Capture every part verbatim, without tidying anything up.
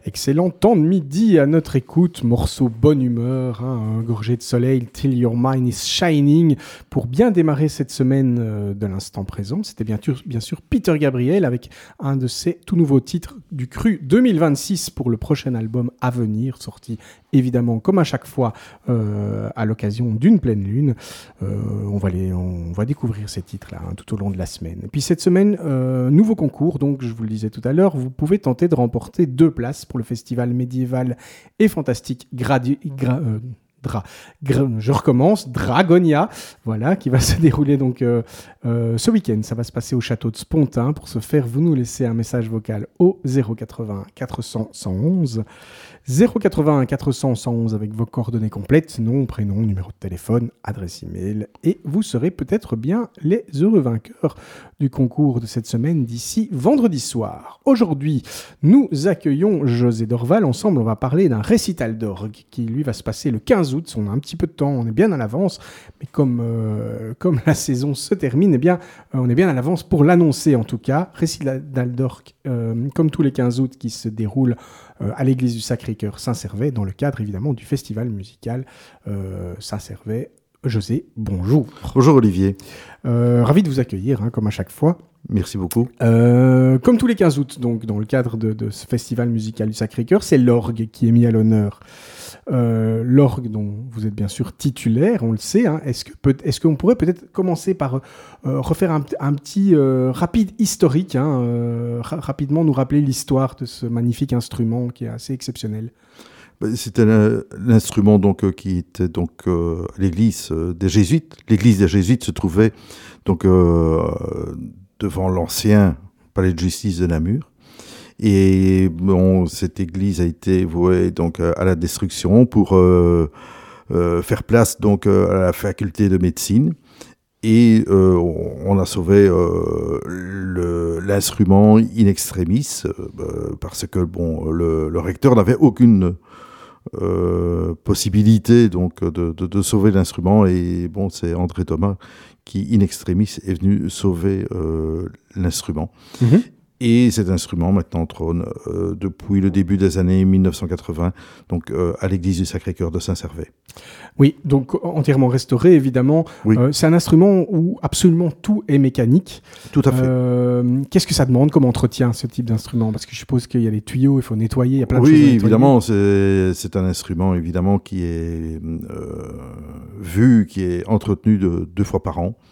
Excellent temps de midi à notre écoute, morceau bonne humeur, hein, un gorgé de soleil, Till Your Mind is Shining, pour bien démarrer cette semaine euh, de l'instant présent. C'était bien sûr, bien sûr Peter Gabriel avec un de ses tout nouveaux titres du Cru deux mille vingt-six pour le prochain album à venir, sorti évidemment comme à chaque fois euh, à l'occasion d'une pleine lune. Euh, on, va les, on va découvrir ces titres-là hein, tout au long de la semaine. Et puis cette semaine, euh, nouveau concours, donc je vous le disais tout à l'heure, vous pouvez tenter de remporter deux places pour le festival médiéval et fantastique Gradi... Gra... Euh, Dra, Gra, je recommence, Dragonia, voilà, qui va se dérouler donc euh, euh, ce week-end. Ça va se passer au château de Spontin. Pour ce faire, vous nous laissez un message vocal au zéro quatre-vingts quatre cents cent onze. zéro quatre-vingts quatre cents cent onze avec vos coordonnées complètes, nom, prénom, numéro de téléphone, adresse email, et vous serez peut-être bien les heureux vainqueurs du concours de cette semaine d'ici vendredi soir. Aujourd'hui, nous accueillons José Dorval. Ensemble, on va parler d'un récital d'orgue qui, lui, va se passer le quinze août. On a un petit peu de temps, on est bien à l'avance, mais comme, euh, comme la saison se termine, eh bien, euh, on est bien à l'avance pour l'annoncer en tout cas. Récital d'orgue, euh, comme tous les quinze août, qui se déroule euh, à l'église du Sacré-Cœur Saint-Servais, dans le cadre évidemment du festival musical euh, Saint-Servais. José, bonjour. Bonjour Olivier. Euh, ravi de vous accueillir, hein, comme à chaque fois. Merci beaucoup. Euh, comme tous les quinze août, donc, dans le cadre de, de ce festival musical du Sacré-Cœur, c'est l'orgue qui est mis à l'honneur. Euh, l'orgue dont vous êtes bien sûr titulaire, on le sait. Hein. Est-ce, que peut, est-ce qu'on pourrait peut-être commencer par euh, refaire un, un petit euh, rapide historique, hein, euh, ra- rapidement nous rappeler l'histoire de ce magnifique instrument qui est assez exceptionnel? C'était l'instrument donc, qui était donc, euh, l'église des Jésuites. L'église des Jésuites se trouvait donc, euh, devant l'ancien palais de justice de Namur. Et bon, cette église a été vouée donc, à la destruction pour euh, euh, faire place donc, à la faculté de médecine. Et euh, on a sauvé euh, le, l'instrument in extremis euh, parce que bon, le, le recteur n'avait aucune Euh, possibilité donc de, de, de sauver l'instrument, et bon, c'est André Thomas qui in extremis est venu sauver euh, l'instrument. Mmh. Et cet instrument maintenant trône euh, depuis le début des années dix-neuf cent quatre-vingts, donc euh, à l'église du Sacré-Cœur de Saint-Servais. Oui, donc entièrement restauré, évidemment. Oui. Euh, c'est un instrument où absolument tout est mécanique. Tout à fait. Euh, qu'est-ce que ça demande comme entretien, ce type d'instrument? Parce que je suppose qu'il y a des tuyaux, il faut nettoyer, il y a plein de oui, choses à nettoyer. Oui, évidemment, c'est, c'est un instrument évidemment qui est euh, vu, qui est entretenu de, deux fois par an.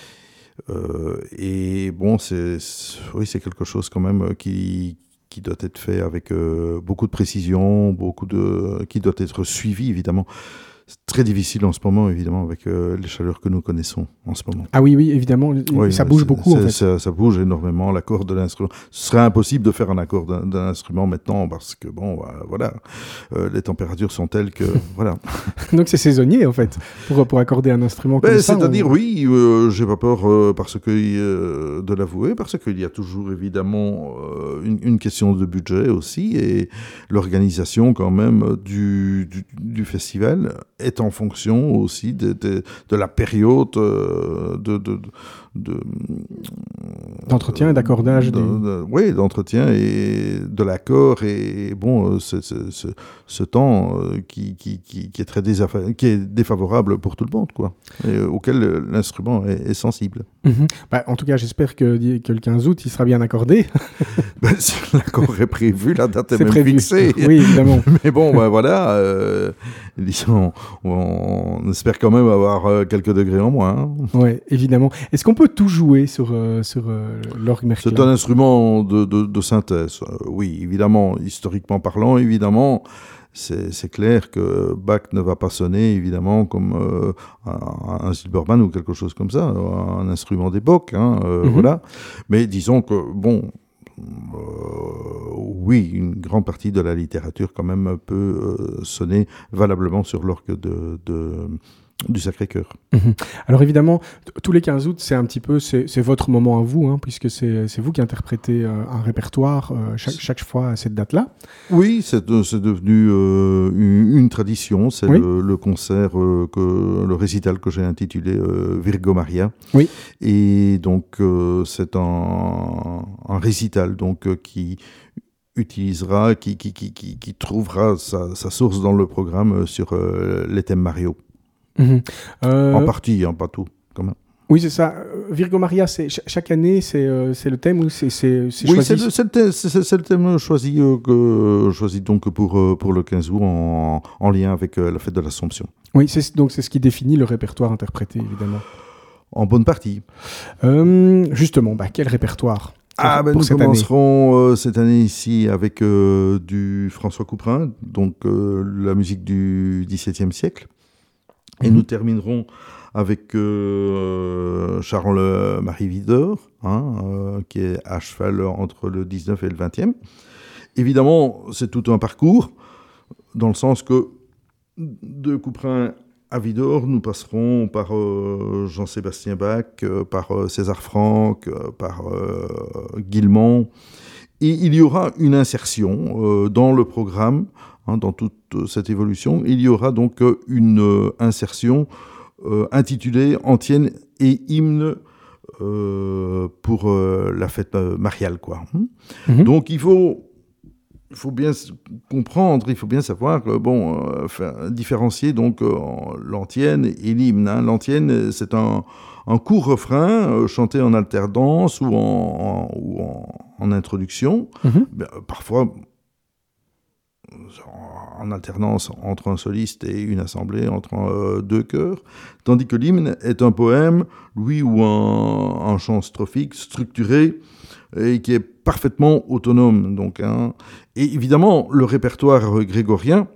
Euh, et bon, c'est, c'est, oui, c'est quelque chose quand même qui, qui doit être fait avec euh, beaucoup de précision, beaucoup de, qui doit être suivi évidemment. C'est très difficile en ce moment, évidemment, avec euh, les chaleurs que nous connaissons en ce moment. Ah oui, oui, évidemment, oui, ça bouge beaucoup, en fait. Ça, ça bouge énormément, l'accord de l'instrument. Ce serait impossible de faire un accord d'un, d'un instrument maintenant, parce que, bon, euh, voilà, euh, les températures sont telles que, voilà. Donc c'est saisonnier, en fait, pour, pour accorder un instrument comme ben, ça. C'est-à-dire, on... oui, euh, j'ai pas peur euh, parce que, euh, de l'avouer, parce qu'il y a toujours, évidemment, euh, une, une question de budget aussi, et l'organisation, quand même, du, du, du festival est en fonction aussi de, de, de la période euh, de, de, de, d'entretien et d'accordage. De, des... de, oui, d'entretien et de l'accord. Et bon, ce, ce, ce, ce temps qui, qui, qui, qui, est très désafa- qui est défavorable pour tout le monde, quoi, et auquel l'instrument est, est sensible. Mm-hmm. Bah, en tout cas, j'espère que, que le quinze août, il sera bien accordé. Ben, si l'accord est prévu, la date est, c'est même prévu. fixée. Oui, évidemment. Mais bon, ben voilà, euh, disons, on, on espère quand même avoir euh, quelques degrés en moins. Hein. Oui, évidemment. Est-ce qu'on peut tout jouer sur, euh, sur euh, l'orgue Merclin? C'est un instrument de, de, de synthèse. Euh, oui, évidemment, historiquement parlant, évidemment, c'est, c'est clair que Bach ne va pas sonner, évidemment, comme euh, un, un Silbermann ou quelque chose comme ça, un instrument d'époque, hein, euh, mm-hmm. Voilà. Mais disons que, bon... Euh, oui, une grande partie de la littérature quand même peut euh, sonner valablement sur l'orgue de, de, du Sacré-Cœur. Mmh. Alors évidemment, t- tous les quinze août, c'est un petit peu, c'est, c'est votre moment à vous, hein, puisque c'est, c'est vous qui interprétez euh, un répertoire euh, chaque, chaque fois à cette date-là. Oui, c'est, c'est devenu euh, une, une tradition. C'est oui. le, le concert, euh, que, le récital que j'ai intitulé euh, Virgo Maria. Oui. Et donc, euh, c'est un, un récital donc, euh, qui utilisera, qui, qui, qui, qui, qui trouvera sa, sa source dans le programme sur euh, les thèmes Mario. Mmh. Euh... En partie, hein, pas tout, quand même. Oui, c'est ça. Virgo Maria, c'est, chaque année, c'est, euh, c'est le thème ou c'est, c'est, c'est oui, choisi? c'est le, c'est, le thème, c'est, c'est le thème choisi, euh, que, choisi donc pour, euh, pour le quinze août en, en lien avec euh, la fête de l'Assomption. Oui, c'est, donc c'est ce qui définit le répertoire interprété, évidemment. En bonne partie. Euh, justement, bah, quel répertoire pour, ah, ben pour nous cette commencerons année euh, cette année ici avec euh, du François Couperin, donc euh, la musique du dix-septième siècle. Et mmh. nous terminerons avec euh, Charles-Marie Widor, hein, euh, qui est à cheval entre le dix-neuf et le vingtième. Évidemment, c'est tout un parcours, dans le sens que de Couperin à Widor, nous passerons par euh, Jean-Sébastien Bach, euh, par euh, César Franck, euh, par euh, Guilmant. Et il y aura une insertion euh, dans le programme, hein, dans toute cette évolution. Il y aura donc une euh, insertion Euh, intitulé Antienne et hymne euh, pour euh, la fête euh, mariale, quoi. Mmh. Donc il faut, il faut bien comprendre, il faut bien savoir que bon, euh, faire, différencier donc euh, l'antienne et l'hymne. Hein. L'antienne, c'est un, un court refrain euh, chanté en alternance ou en, en, ou en, en introduction. Mmh. Ben, parfois en alternance entre un soliste et une assemblée, entre euh, deux chœurs, tandis que l'hymne est un poème, lui, ou un, un chant strophique structuré et qui est parfaitement autonome. Donc, hein. Et évidemment, le répertoire grégorien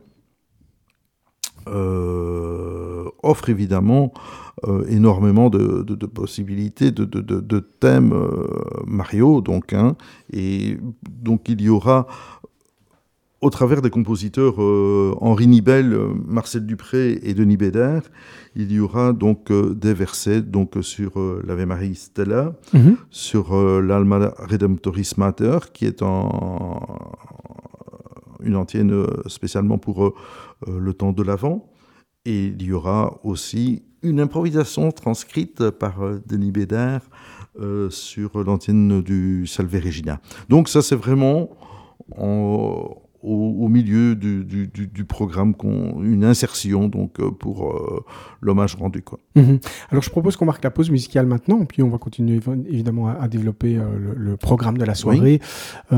euh, offre évidemment euh, énormément de, de, de possibilités, de, de, de, de thèmes euh, Mario, donc, hein. Et donc il y aura au travers des compositeurs euh, Henri Nibel, euh, Marcel Dupré et Denis Bédard, il y aura donc euh, des versets donc, sur euh, l'Ave Maria Stella, mm-hmm. sur euh, l'Alma Redemptoris Mater, qui est en, une antienne euh, spécialement pour euh, le temps de l'Avent. Et il y aura aussi une improvisation transcrite par euh, Denis Bédard euh, sur l'antienne du Salve Regina. Donc ça, c'est vraiment en, au, au milieu du, du, du, du programme, qu'on, une insertion donc, pour euh, l'hommage rendu, quoi. Mmh. Alors je propose qu'on marque la pause musicale maintenant, puis on va continuer évidemment à, à développer euh, le, le programme de la soirée. Oui.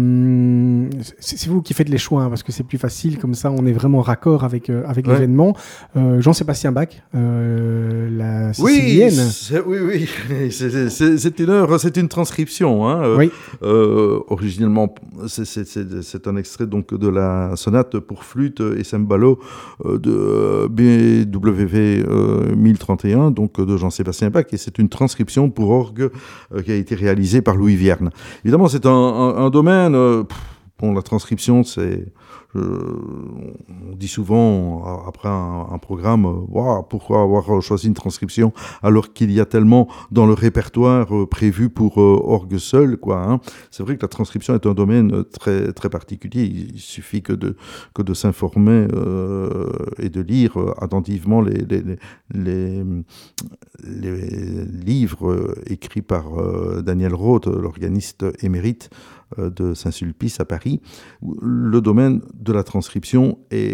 Euh, c'est, c'est vous qui faites les choix, hein, parce que c'est plus facile, comme ça on est vraiment raccord avec, euh, avec ouais. l'événement. Euh, Jean-Sébastien Bach, euh, la sicilienne. Oui, c'est, oui, oui. C'est, c'est, c'est, une heure, c'est une transcription. Hein. Oui. Euh, originellement, c'est, c'est, c'est, c'est un extrait donc, de la sonate pour flûte et cembalo euh, de B W V euh, mille trente et un, donc de Jean-Sébastien Bach, et c'est une transcription pour orgue euh, qui a été réalisée par Louis Vierne. Évidemment, c'est un, un, un domaine... Euh, pff, bon, la transcription, c'est... Euh, on dit souvent, après un, un programme, euh, wow, pourquoi avoir choisi une transcription alors qu'il y a tellement dans le répertoire euh, prévu pour euh, orgue seul, quoi, hein. C'est vrai que la transcription est un domaine très, très particulier. Il suffit que de, que de s'informer euh, et de lire euh, attentivement les, les, les, les, les livres euh, écrits par euh, Daniel Roth, l'organiste émérite de Saint-Sulpice à Paris. Le domaine de la transcription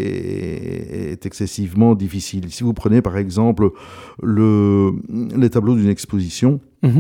est, est excessivement difficile. Si vous prenez par exemple le, les tableaux d'une exposition mmh.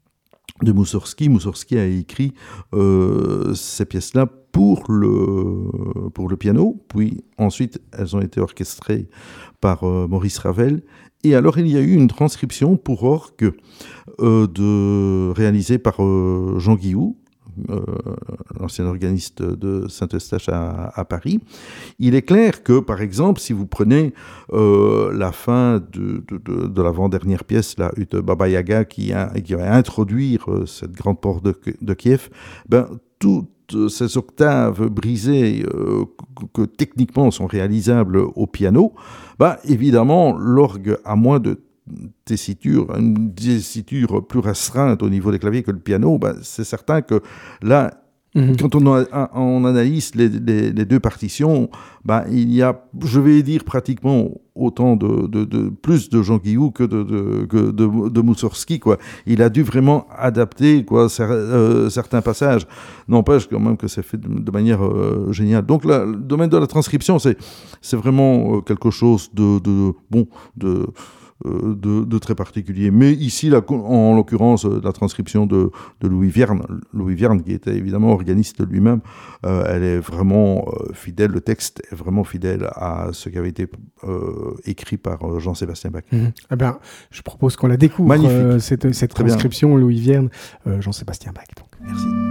de Moussorgsky, Moussorgsky a écrit euh, ces pièces-là pour le, pour le piano, puis ensuite elles ont été orchestrées par euh, Maurice Ravel. Et alors, il y a eu une transcription pour orgue euh, de, réalisée par euh, Jean Guillou, Euh, l'ancien organiste de Saint-Eustache à, à Paris. Il est clair que, par exemple, si vous prenez euh, la fin de, de, de, de l'avant-dernière pièce, la Ut Baba Yaga, qui, a, qui va introduire euh, cette grande porte de, de Kiev, ben, toutes ces octaves brisées euh, que, que techniquement sont réalisables au piano, ben, évidemment, l'orgue, à moins de tessiture, une tessiture plus restreinte au niveau des claviers que le piano, ben c'est certain que là, Mmh. Quand on, a, on analyse les, les, les deux partitions, ben, il y a, je vais dire, pratiquement autant de, de, de plus de Jean Guillou que de, de, que de, de Moussorgsky, quoi. Il a dû vraiment adapter, quoi, cer, euh, certains passages. N'empêche quand même que c'est fait de, de manière euh, géniale. Donc la, le domaine de la transcription, c'est, c'est vraiment euh, quelque chose de, de bon, de De, de très particulier. Mais ici, la, en l'occurrence, la transcription de, de Louis Vierne, Louis Vierne, qui était évidemment organiste lui-même, euh, elle est vraiment euh, fidèle, le texte est vraiment fidèle à ce qui avait été euh, écrit par euh, Jean-Sébastien Bach. Mmh. Eh bien, je propose qu'on la découvre, euh, cette, cette transcription, Louis Vierne, euh, Jean-Sébastien Bach. Donc. Merci.